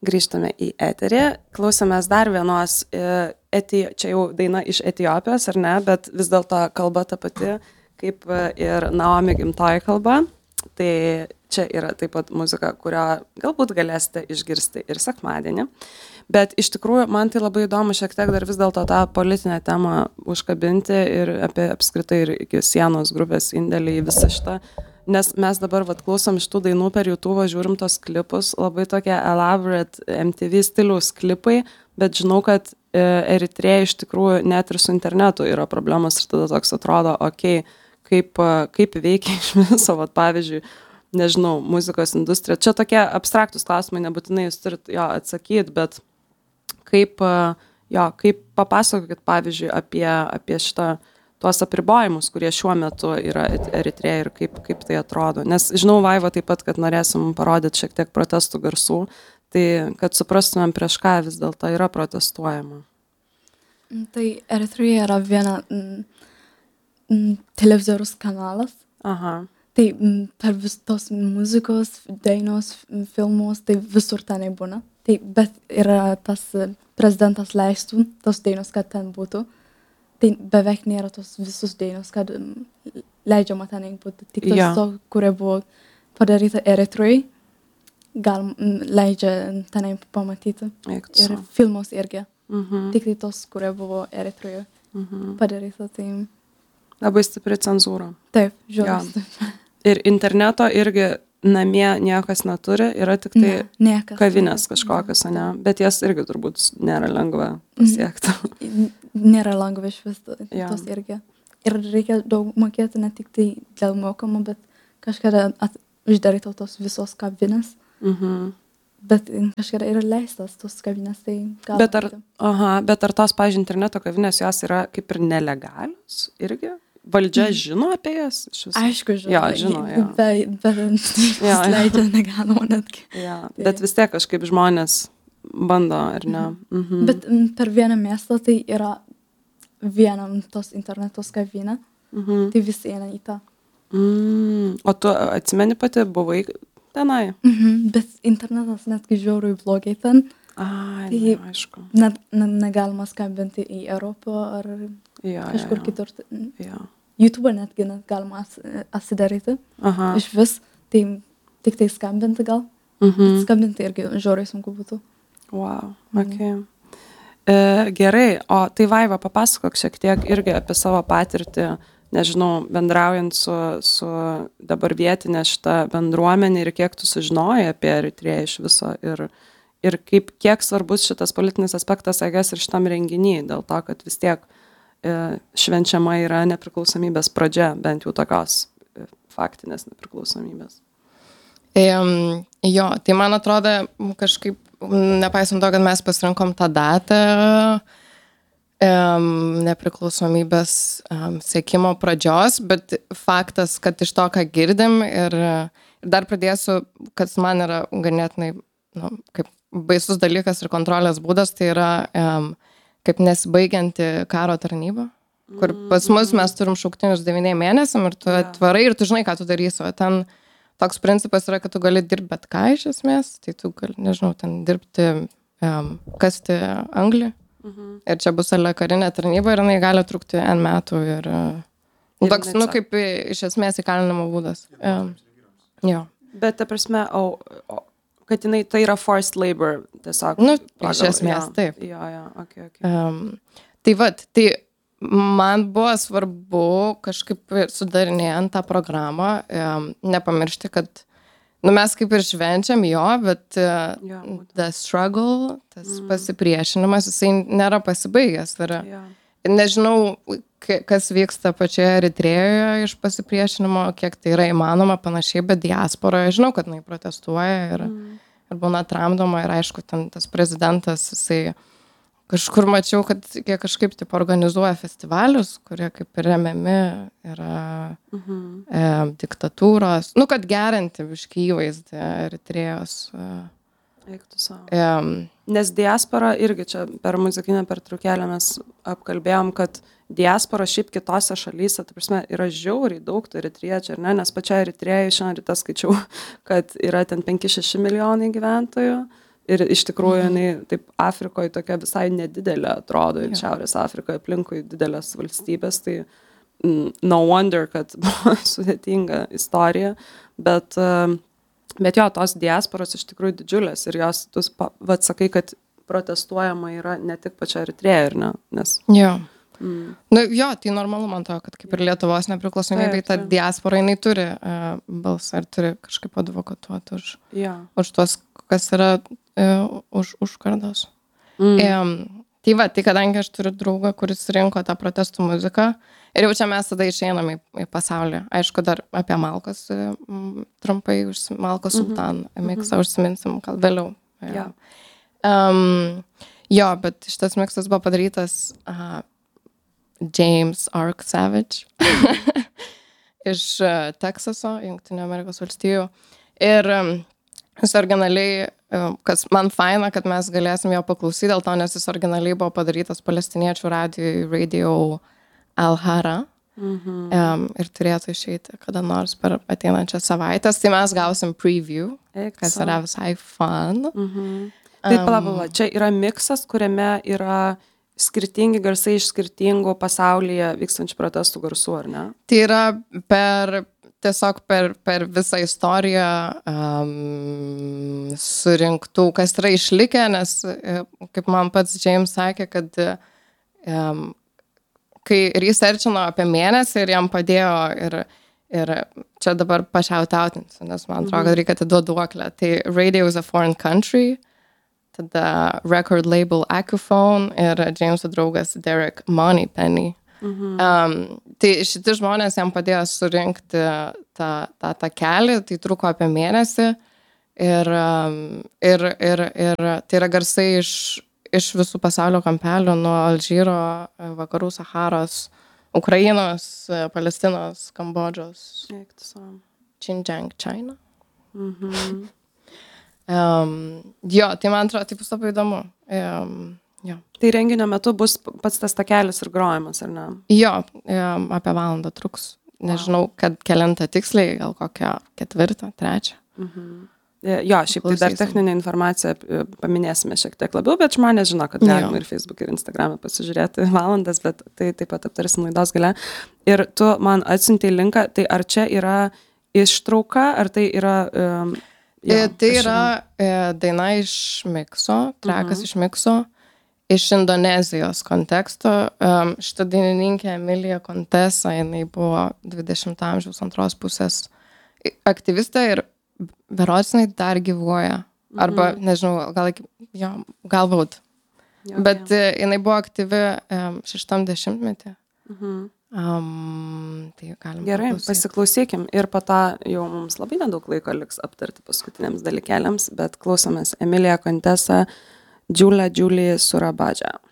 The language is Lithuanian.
Grįžtame į eterį, klausėmės dar vienos, čia jau daina iš Etiopijos, ar ne, bet vis dėlto kalba ta pati, kaip ir Naomi gimtoji kalba. Tai čia yra taip pat muzika, kurią galbūt galėsite išgirsti ir sekmadienį. Bet iš tikrųjų man tai labai įdomu šiek tiek dar vis dėlto tą politinę temą užkabinti ir apie apskritai ir iki sienos grupės indėlį į visą šitą. Nes mes dabar klausom iš tų dainų per YouTube, žiūrim tos klipus, labai tokie elaborate MTV stiliaus klipai, bet žinau, kad Eritrėja iš tikrųjų net ir su internetu yra problemos ir tada toks atrodo, kaip veikia iš viso, pavyzdžiui, nežinau, muzikos industrija. Čia tokie abstraktus klausimai, nebūtinai jūs turit jo atsakyti, bet kaip papasakokit, pavyzdžiui, apie šitą tuos apribojimus, kurie šiuo metu yra Eritrėja ir kaip tai atrodo. Nes žinau, Vaiva, taip pat, kad norėsim parodyti šiek tiek protestų garsų, tai kad suprastumėm, prieš ką vis dėlto yra protestuojama. Tai Eritrėja yra viena televizorius kanalas. Aha. Tai per vis tos muzikos, dainos, filmus, tai visur tenai būna. Tai, bet yra tas prezidentas leistų tos dainos, kad ten būtų. Tai beveik nėra tos visus dainos, kad leidžiama tenai būti. Tik tas to, kurie buvo padaryta Eritrėjai, gal leidžia tenai pamatyti. Ir filmus irgi. Tik tai tos, kurie buvo Eritrėjoje padaryta. Tai... Labai stipri cenzūra. Taip, žiūrėjau. Ir interneto irgi namie niekas neturi, yra tik tai kavinės kažkokios, ne? Bet jas irgi turbūt nėra lengva pasiekti. Nėra lengva iš vis tos irgi. Ir reikia daug mokėti, ne tik tai dėl mokamų, bet kažkada uždaryta tos visos kavinės. Bet kažkada yra leistas tos kavinės, tai gal... Bet ar tos, pavyzdžiui, interneto kavinės, jos yra kaip ir nelegalios irgi? Valdžia žino apie jas? Aišku, žino. Jo, žino, jo. Bet leidžia negalima netgi. Bet vis tiek kažkaip žmonės bando, ar ne? Bet per vieną miestą tai yra vienam tos internetos kavinė. Tai visi eina į tą. O tu atsimeni pati, buvai tenai? Bet internetas netgi žiauriai blogai ten. Tai aišku. Negalima skambinti į Europą ar kažkur kitur. YouTube netgi galima atsidaryti. Iš vis, tai tik tai skambinti gal. Skambinti irgi žiauriai sunku būtų. Wow, okei. Gerai, o tai Vaiva, papasakok šiek tiek irgi apie savo patirtį, nežinau, bendraujant su dabar vietinė šitą bendruomenė ir kiek tu sužinojai apie Eritrėją iš viso ir kiek svarbus šitas politinis aspektas, ir šitam renginy, dėl to, kad vis tiek švenčiama yra nepriklausomybės pradžia, bent jau tokios faktinės nepriklausomybės. Jo, tai man atrodo kažkaip, nepaisant to, kad mes pasirinkom tą datą nepriklausomybės siekimo pradžios, bet faktas, kad iš to, ką girdim ir dar pradėsiu, kad man yra ganėtinai kaip baisus dalykas ir kontrolės būdas, tai yra kaip nesibaigianti karo tarnyba, kur pas mus mes turim šauktinius 9 mėnesiam ir tu atvarai ir tu žinai, ką tu darysi, o ten toks principas yra, kad tu gali dirbti bet ką iš esmės, tai tu gali, nežinau, ten dirbti, kasti anglį ir čia bus karinė tarnyba ir jinai gali trukti N metų ir toks, kaip iš esmės įkalinimo būdas. Jo. Bet, ta prasme, kad jinai tai yra forced labor, tiesiog. Iš esmės, taip. Jo, okay. Tai man buvo svarbu kažkaip sudarinėjant tą programą, nepamiršti, kad mes kaip ir švenčiam bet the struggle, tas pasipriešinimas, jisai nėra pasibaigęs. Nežinau, kas vyksta pačioje Eritrėjoje iš pasipriešinimo, kiek tai yra įmanoma panašiai, bet diasporoje žinau, kad jinai protestuoja ir būna tramdoma ir aišku, ten tas prezidentas, jisai kažkur mačiau, kad jie kažkaip taip organizuoja festivalius, kurie kaip ir remiami yra diktatūros, kad gerinti biškį įvaizdį Eritrėjos. Eiktų savo. Nes diaspora irgi čia per muzikinę pertraukėlę mes apkalbėjom, kad diaspora šiaip kitose šalyse, tai prasme, yra žiauriai daug tų eritriečių, ne? Nes pačia Eritrėjai šiandien ryte skaičiau, kad yra ten 5-6 milijonai gyventojų, Ir iš tikrųjų, jinai taip Afrikoje tokia visai nedidelė atrodo, ir Šiaurės Afrikoje aplinkui didelės valstybės, tai no wonder, kad buvo sudėtinga istorija, bet jo, tos diasporos iš tikrųjų didžiulės ir jos, tu sakai, kad protestuojama yra ne tik pačia Eritrėja, ir ne, nes... Jo. Nu, jo, tai normalu, man to, kad kaip ir Lietuvos nepriklausomybė, ta diaspora, jinai turi balsą ir turi kažkaip advokatuoti už tuos, kas yra už užkardos. Tai va, tai kadangi aš turiu draugą, kuris rinko tą protestų muziką, ir jau čia mes tada išeinam į pasaulį. Aišku, dar apie Malkos trumpai, Malkos Sultan miksą užsiminsim, gal vėliau. Jo, bet šitas miksas buvo padarytas James Ark Savage iš Teksaso, Jungtinių Amerikos valstijų. Ir jis originaliai, kas man faina, kad mes galėsim jo paklausyti dėl to, nes jis originaliai buvo padarytas palestiniečių Radio Al-Hara. Ir turėtų išeiti kada nors per ateinančią savaitės. Tai mes gausim preview, kas yra visai fun. Tai palavala, čia yra miksas, kuriame yra skirtingi garsai iš skirtingų pasaulyje vykstančių protestų garsų, ar ne? Tai yra tiesiog per visą istoriją surinktų, kas yra išlikę, nes kaip man pats James sakė, kad kai researchino apie mėnesį ir jam padėjo ir čia dabar pašiautautinsiu, nes man atrodo, kad reikia atiduoti duoklę. Tai Radio is a Foreign Country, tada record label Acophone ir Jameso draugas Derek Moneypenny. Tai šiti žmonės jam padėjo surinkti tą kelią, tai truko apie mėnesį ir tai yra garsai iš visų pasaulio kampelių, nuo Alžyro, vakarų Saharos, Ukrainos, Palestinos, Kambodžos, Xinjiang, China. Jo, tai man atrodo, tai bus labai įdomu. Jo. Tai renginio metu bus pats tas takelis ir grojimas, ar ne? Jo, apie valandą truks. Nežinau, kad kelintą tiksliai, gal kokią 4, 3. Jo, šiaip tai dar techninę informaciją paminėsime šiek tiek labiau, bet žmonės žino, kad galima ir Facebook, ir Instagram'e pasižiūrėti valandas, bet tai taip pat aptarsim laidos gale. Ir tu man atsiuntei linką, tai ar čia yra ištrauka, ar tai yra... Tai yra daina iš mikso, trekas iš mikso, iš Indonezijos konteksto. Šita dainininkė Emilija Contessa, jinai buvo 20 amžiaus antros pusės aktyvistė ir berods jinai dar gyvuoja. Arba, nežinau, galbūt. Bet jinai buvo aktyvi 60-metį. Tai gerai, pasiklausykim ir po to jau mums labai nedaug laiko liks aptarti paskutiniams dalykėliams, bet klausomės Emilija Contessa, Julia Surabadžia.